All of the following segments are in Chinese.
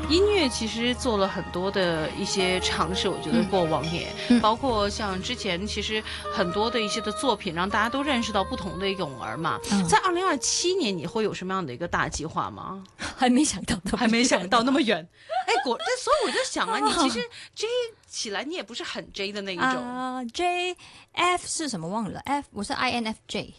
音乐其实做了很多的一些尝试，我觉得过往也、包括像之前其实很多的一些的作品，让大家都认识到不同的咏儿嘛。在2027年，你会有什么样的一个大计划吗？ 还没想到， 还没想到那么远。哎，所以我就想啊，你其实 J 起来，你也不是很 J 的那一种。 J F 是什么忘了 ？F 我是 INFJ。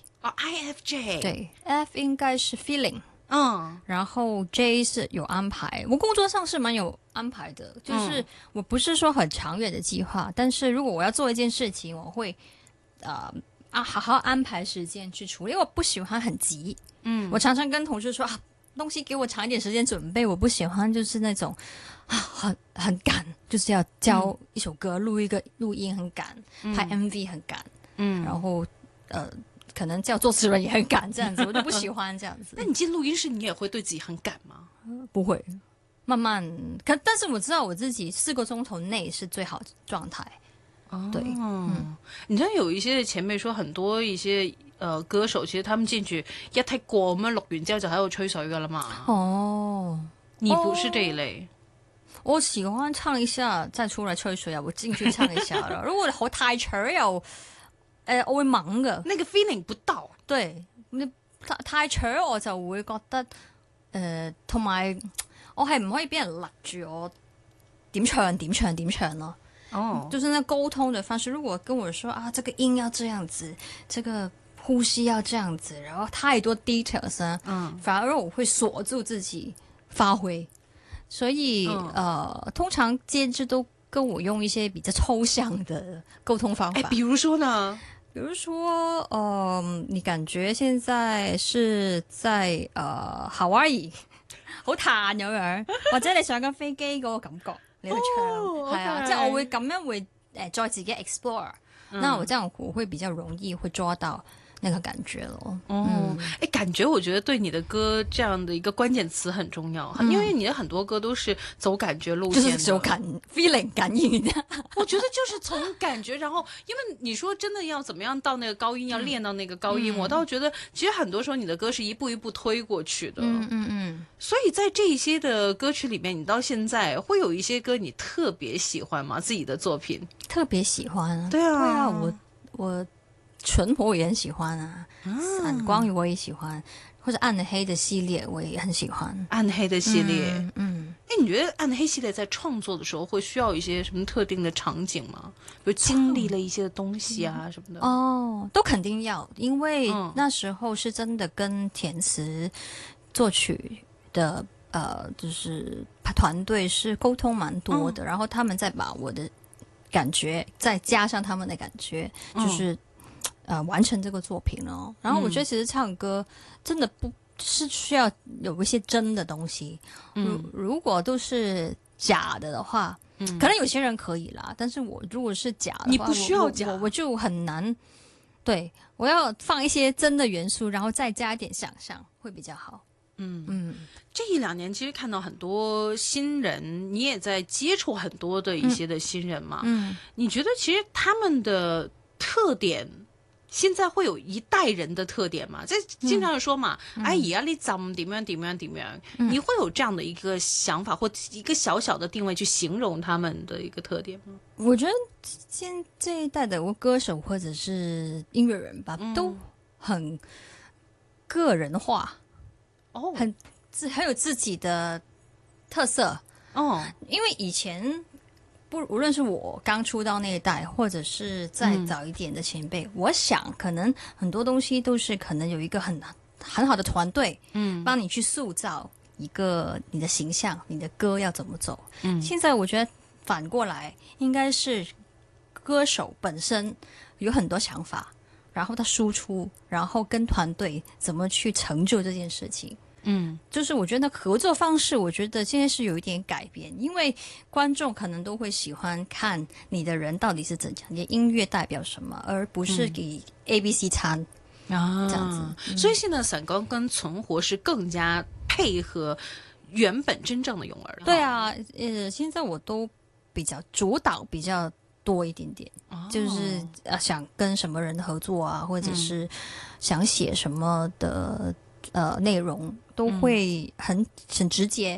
IFJ。 对 ，F 应该是 feeling。然后 J 是有安排，我工作上是蛮有安排的，就是我不是说很长远的计划，但是如果我要做一件事情，我会好好安排时间去处理，因为我不喜欢很急。我常常跟同事说东西给我长一点时间准备，我不喜欢就是那种很赶，就是要交一首歌、录音很赶，拍 MV 很赶，然后可能叫作词人也很赶这样子，我就不喜欢这样子。 那你进录音室，你也会对自己很赶吗？ 不会，慢慢。但是我知道我自己4个钟头内是最好的状态。对， 你知道有一些前辈说，很多一些歌手，其实他们进去一睇過咁樣錄完之後就喺度吹水噶啦嘛。你不是這一類。 我喜歡唱一下再出來吹水啊，我進去唱一下啦。如果太長又我會懵噶， 那個 feeling 不到。 對，太長我就會覺得同埋我係唔可以俾人勒住我點唱咯。就是那溝通的方式，如果跟我說這個音要這樣子，這個呼吸要這樣子，然後太多 details 反而我會鎖住自己發揮。所以通常監製都跟我用一些比較抽象的溝通方法。 比如說呢？ 比如說你感覺現在是在Hawaii 好彈咁樣，或者你上緊飛機嗰個感覺。你去唱係啊，即係我會咁樣會再自己 explore，那我這樣我會比較容易會抓到那個感覺咯。 感覺我覺得對你的歌這樣的一個關鍵詞很重要，因為你的很多歌都是走感覺路線的， 就是走feeling 感應的。 我覺得就是從感覺，然後因為你說真的要怎麼樣到那個高音，要練到那個高音，我倒覺得其實很多時候你的歌是一步一步推過去的。所以在這些的歌曲裡面，你到現在會有一些歌你特別喜歡嗎？自己的作品特別喜歡。 對啊， 我淳樸我也很喜歡啊，閃光魚我也喜歡，或者暗黑的系列我也很喜歡。 暗黑的系列，你覺得暗黑系列在創作的時候會需要一些什麼特定的場景嗎？比如經歷了一些東西啊什麼的。 都肯定要，因為那時候是真的跟填詞作曲的就是團隊是溝通蠻多的，然後他們再把我的感覺再加上他們的感覺，就是完成這個作品咯。然後我覺得其實唱歌真的不是需要有一些真的東西，如果都是假的話，可能有些人可以啦，但是我如果是假的話， 你不需要假， 我就很難。對，我要放一些真的元素，然後再加一點想象，會比較好。 這1-2年其實看到很多新人，你也在接觸很多的一些的新人嘛。你覺得其實他們的特點現在會有一代人的特點嘛？即係經常說嘛，而家呢陣點樣，你會有這樣的一個想法或一個小小的定位去形容他們的一個特點嗎？ 我覺得現這一代的歌手或者是音樂人吧，都很個人化。很有自己的特色。因為以前無論是我剛出道那一代，或者是再早一點的前輩，我想可能很多東西都是可能有一個很好的團隊，幫你去塑造一個你的形象，你的歌要怎麼走。現在我覺得反過來，應該是歌手本身有很多想法，然後他輸出，然後跟團隊怎麼去成就這件事情。就是我覺得合作方式，我覺得現在是有一點改變，因為觀眾可能都會喜歡看你的人到底是怎樣，你的音樂代表什麼，而不是給 ABC 餐這樣子。 所以現在閃光跟存活是更加配合原本真正的詠兒。 對啊，現在我都比較主導比較多一點點，就是想跟什麼人合作啊，或者是想寫什麼的內容都會很直接，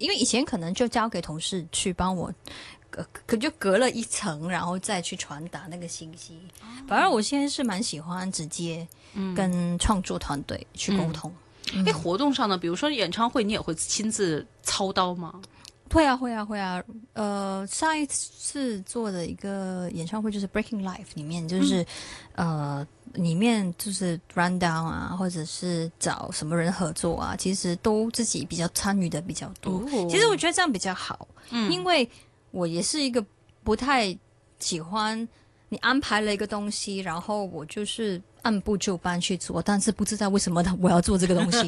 因为以前可能就交给同事去帮我可就隔了一层，然后再去传达那个信息。反而我现在是蛮喜欢直接跟创作团队去沟通。 活动上呢，比如说演唱会，你也会亲自操刀吗？ 会啊。上一次做的一个演唱会就是 Breaking Life 里面，就是里面就是 run down 啊，或者是找什么人合作啊，其实都自己比较参与的比较多。其实我觉得这样比较好，因为我也是一个不太喜欢你安排了一个东西，然后我就是按部就班去做，但是不知道为什么我要做这个东西。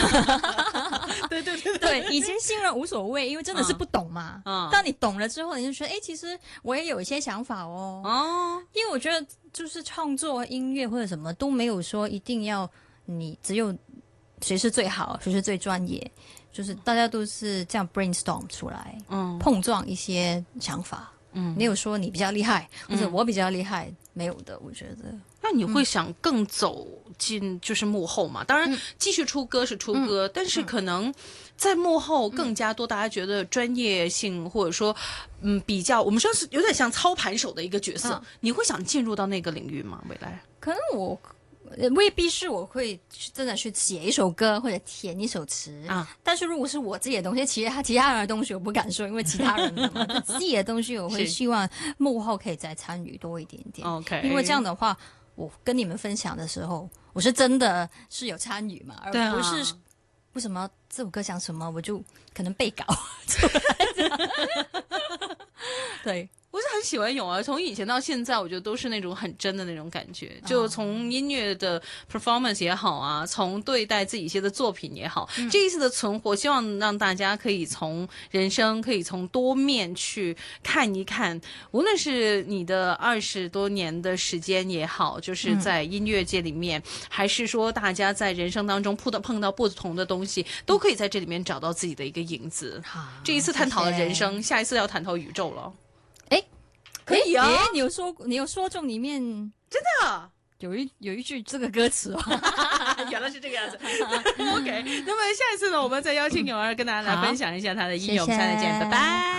对，以前新人无所谓，因为真的是不懂嘛。当你懂了之后，你就说，其实我也有一些想法哦。因为我觉得就是创作音乐或者什么都没有说一定要你只有谁是最好，谁是最专业，就是大家都是这样 brainstorm 出来，碰撞一些想法。没有说你比较厉害，或者我比较厉害，没有的，我觉得。 那你会想更走进就是幕后嘛？当然，继续出歌是出歌，但是可能在幕后更加多，大家觉得专业性或者说比较，我们说是有点像操盘手的一个角色。你会想进入到那个领域吗？未来？ 可能我未必是我会真的去写一首歌或者填一首词但是如果是我自己的东西，其他人的东西我不敢说，因为其他人的嘛，自己的东西我会希望幕后可以再参与多一点点。 OK， 因为这样的话，我跟你们分享的时候，我是真的是有参与嘛，而不是为什么这首歌讲什么我就可能背稿出来。对。 我是很喜欢泳儿，从以前到现在，我觉得都是那种很真的那种感觉。就从音乐的 performance 也好啊，从对待自己一些的作品也好，这一次的存活，希望让大家可以从人生，可以从多面去看一看。无论是你的20多年的时间也好，就是在音乐界里面，还是说大家在人生当中碰到不同的东西，都可以在这里面找到自己的一个影子。这一次探讨了人生，下一次要探讨宇宙了。可以啊！ 你有说中里面真的有一句这个歌词哦， 原来是这个样子。OK， 那么下一次呢，我们再邀请泳儿跟大家来分享一下他的音乐。我们下次见，拜拜。